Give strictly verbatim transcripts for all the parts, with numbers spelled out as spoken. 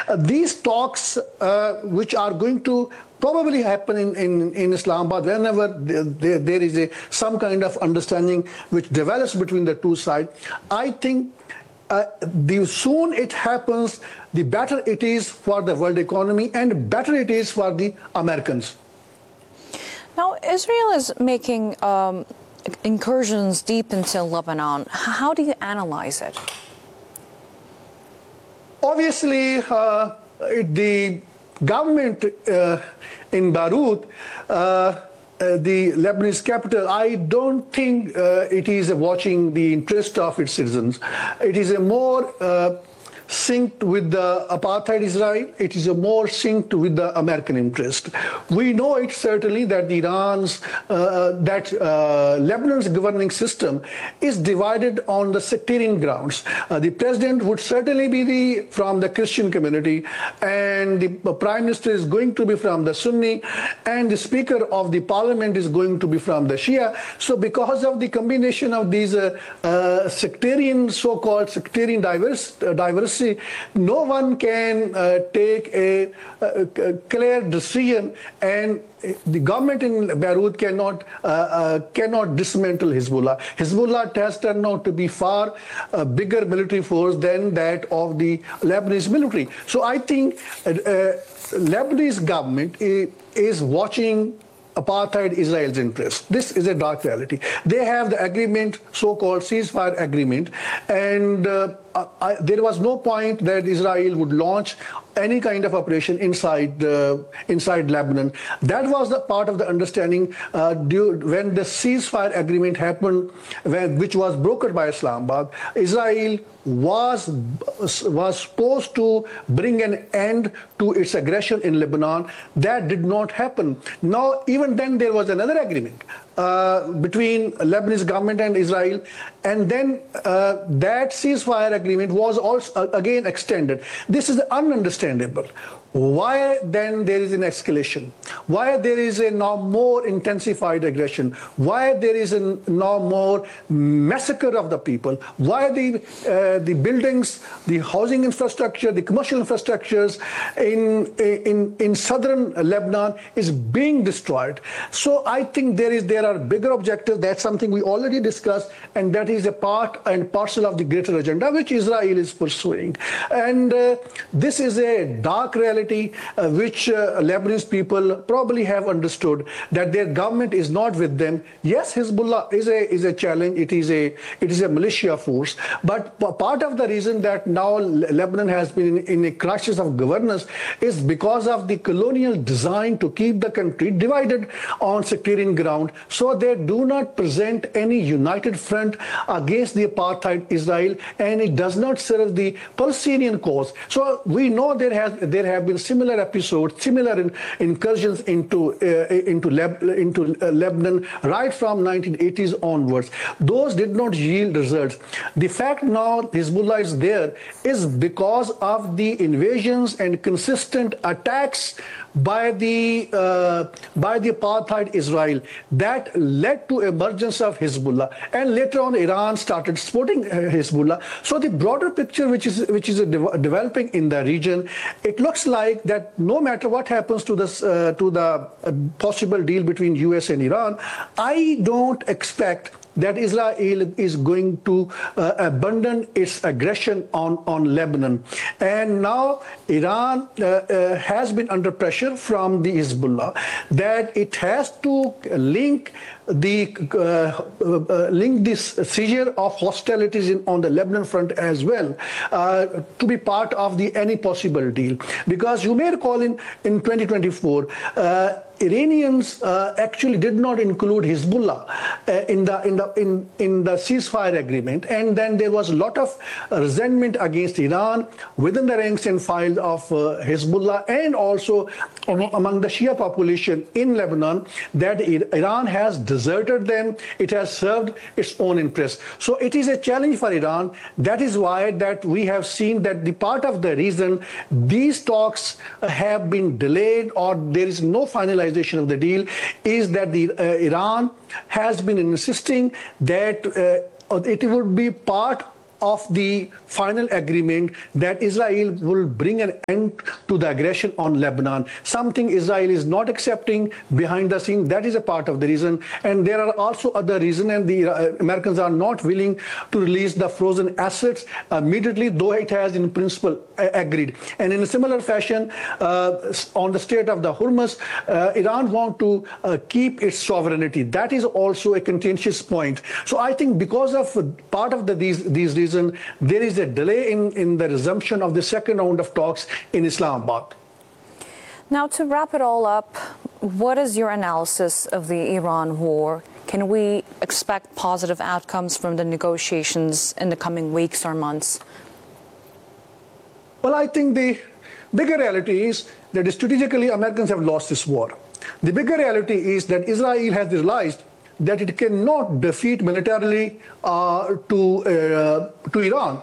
Uh, these talks, uh, which are going to probably happen in, in, in Islamabad whenever there, there, there is a, some kind of understanding which develops between the two sides, I think uh, the soon it happens, the better it is for the world economy and better it is for the Americans. Now, Israel is making um, incursions deep into Lebanon. How do you analyze it? Obviously, uh, it, the government uh, in Beirut, uh, uh, the Lebanese capital, I don't think uh, it is watching the interest of its citizens. It is a more uh, synced with the apartheid Israel. It is a more synced with the American interest. We know it certainly that the Iran's, uh, that uh, Lebanon's governing system is divided on the sectarian grounds. Uh, the president would certainly be the from the Christian community, and the prime minister is going to be from the Sunni, and the speaker of the parliament is going to be from the Shia. So because of the combination of these uh, uh, sectarian, so-called sectarian diverse, uh, diversity, no one can uh, take a, a, a clear decision, and the government in Beirut cannot uh, uh, cannot dismantle Hezbollah. Hezbollah has turned out to be far uh, bigger military force than that of the Lebanese military. So I think uh, uh, Lebanese government is, is watching apartheid Israel's interest. This is a dark reality. They have the agreement, so-called ceasefire agreement, and uh, I, there was no point that Israel would launch any kind of operation inside uh, inside Lebanon. That was the part of the understanding uh, due, when the ceasefire agreement happened, when, which was brokered by Islamabad. Israel was was supposed to bring an end to its aggression in Lebanon. That did not happen. Now, even then, there was another agreement uh, between Lebanese government and Israel, and then uh, that ceasefire agreement was also uh, again extended. This is ununderstandable. Why then there is an escalation? Why there is a now more intensified aggression? Why there is a now more massacre of the people? Why the uh, the buildings, the housing infrastructure, the commercial infrastructures in in in southern Lebanon is being destroyed? So I think there is there are bigger objectives. That's something we already discussed, and that is a part and parcel of the greater agenda which Israel is pursuing. And uh, this is a dark reality. Uh, which uh, Lebanese people probably have understood, that their government is not with them. Yes, Hezbollah is a is a challenge. It is a it is a militia force. But part of the reason that now Lebanon has been in, in a crisis of governance is because of the colonial design to keep the country divided on sectarian ground, so they do not present any united front against the apartheid Israel, and it does not serve the Palestinian cause. So we know there has there have been similar episodes, similar in, incursions into uh, into Leb, into uh, Lebanon right from nineteen eighties onwards. Those did not yield results. The fact now Hezbollah is there is because of the invasions and consistent attacks by the uh, by the apartheid Israel that led to emergence of Hezbollah, and later on Iran started supporting uh, Hezbollah. So the broader picture which is which is de developing in the region, it looks like that no matter what happens to this uh, to the uh, possible deal between U S and Iran, I don't expect that Israel is going to uh, abandon its aggression on, on Lebanon. And now Iran uh, uh, has been under pressure from the Hezbollah that it has to link the uh, uh, link this seizure of hostilities in, on the Lebanon front as well uh, to be part of the any possible deal. Because you may recall in, in twenty twenty-four, uh, Iranians uh, actually did not include Hezbollah uh, in the in the in in the ceasefire agreement, and then there was a lot of uh, resentment against Iran within the ranks and files of uh, Hezbollah, and also among the Shia population in Lebanon, that Iran has deserted them. It has served its own interests. So it is a challenge for Iran. That is why that we have seen that the part of the reason these talks have been delayed or there is no finalization of the deal is that the uh, Iran has been insisting that uh, it would be part of the final agreement that Israel will bring an end to the aggression on Lebanon, something Israel is not accepting behind the scene. That is a part of the reason. And there are also other reasons, and the uh, Americans are not willing to release the frozen assets immediately, though it has in principle uh, agreed. And in a similar fashion, uh, on the Strait of the Hormuz, uh, Iran want to uh, keep its sovereignty. That is also a contentious point. So I think because of part of the, these, these reasons, there is a delay in, in the resumption of the second round of talks in Islamabad. Now, to wrap it all up, what is your analysis of the Iran war? Can we expect positive outcomes from the negotiations in the coming weeks or months? Well, I think the bigger reality is that strategically Americans have lost this war. The bigger reality is that Israel has realized that it cannot defeat militarily uh, to, uh, to Iran.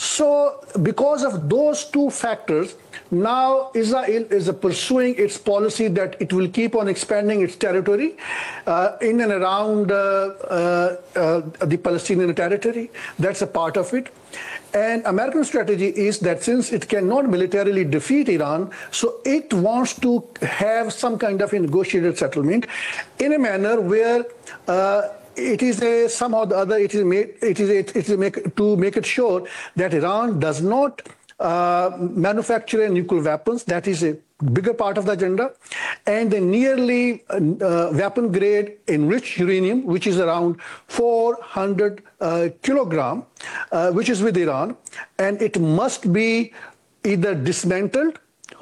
So because of those two factors, now Israel is pursuing its policy that it will keep on expanding its territory uh, in and around uh, uh, uh, the Palestinian territory. That's a part of it. And American strategy is that since it cannot militarily defeat Iran, so it wants to have some kind of a negotiated settlement in a manner where uh, it is a somehow or the other it is made, it is a, it is a make, to make it sure that Iran does not uh, manufacture nuclear weapons. That is a bigger part of the agenda, and the nearly uh, weapon grade enriched uranium, which is around four hundred uh, kilogram, uh, which is with Iran, and it must be either dismantled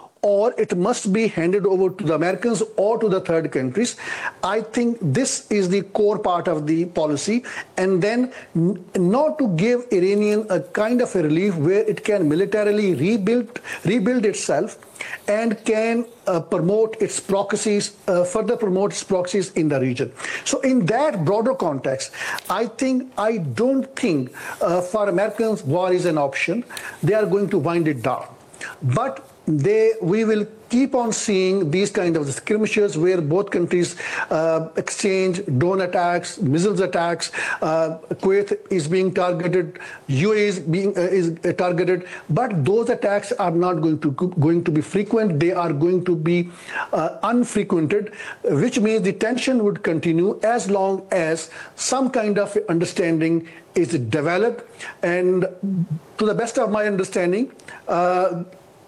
or it must be handed over to the Americans or to the third countries. I think this is the core part of the policy, and then n- not to give Iranian a kind of a relief where it can militarily rebuild, rebuild itself and can uh, promote its proxies, uh, further promote its proxies in the region. So in that broader context, I think, I don't think uh, for Americans war is an option. They are going to wind it down. But They, we will keep on seeing these kind of skirmishes where both countries uh, exchange drone attacks, missiles attacks. Uh, Kuwait is being targeted, U A E is being uh, is targeted, but those attacks are not going to going to be frequent. They are going to be uh, unfrequented, which means the tension would continue as long as some kind of understanding is developed. And to the best of my understanding, uh,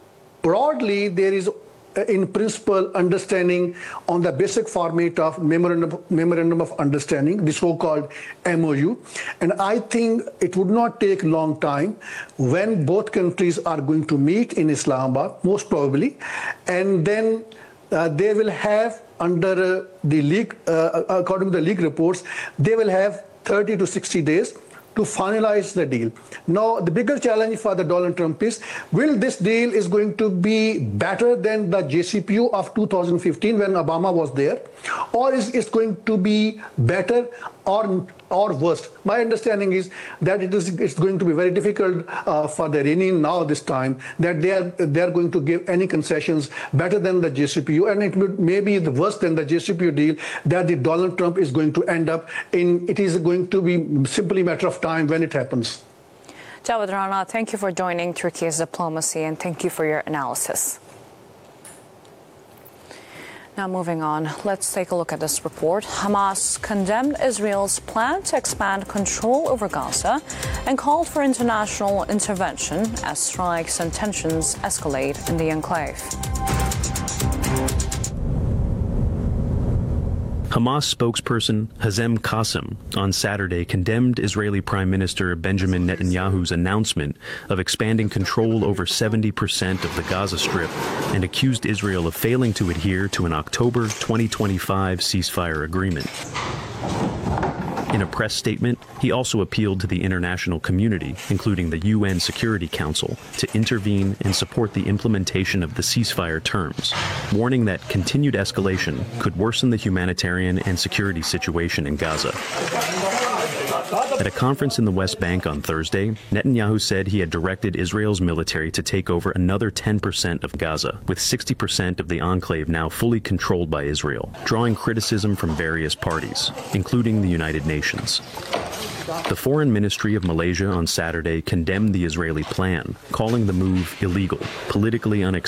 broadly, there is, uh, in principle, understanding on the basic format of memorandum, memorandum of understanding, the so-called M O U. And I think it would not take long time when both countries are going to meet in Islamabad, most probably, and then uh, they will have, under uh, the league, uh, according to the league reports, they will have thirty to sixty days to finalize the deal. Now, the bigger challenge for the Donald Trump is, will this deal is going to be better than the J C P O of two thousand fifteen when Obama was there, or is it going to be better or or worse? My understanding is that it is it's going to be very difficult uh, for the Iranian now this time, that they are they are going to give any concessions better than the J C P O, and it would maybe the worse than the J C P O deal that the Donald Trump is going to end up in. It is going to be simply a matter of time when it happens. Javad Rana, thank you for joining Turkey's Diplomacy, and thank you for your analysis. Now moving on, let's take a look at this report. Hamas condemned Israel's plan to expand control over Gaza and called for international intervention as strikes and tensions escalate in the enclave. Hamas spokesperson Hazem Qassem on Saturday condemned Israeli Prime Minister Benjamin Netanyahu's announcement of expanding control over seventy percent of the Gaza Strip and accused Israel of failing to adhere to an October twenty twenty-five ceasefire agreement. In a press statement, he also appealed to the international community, including the U N Security Council, to intervene and support the implementation of the ceasefire terms, warning that continued escalation could worsen the humanitarian and security situation in Gaza. At a conference in the West Bank on Thursday, Netanyahu said he had directed Israel's military to take over another ten percent of Gaza, with sixty percent of the enclave now fully controlled by Israel, drawing criticism from various parties, including the United Nations. The Foreign Ministry of Malaysia on Saturday condemned the Israeli plan, calling the move illegal, politically unacceptable.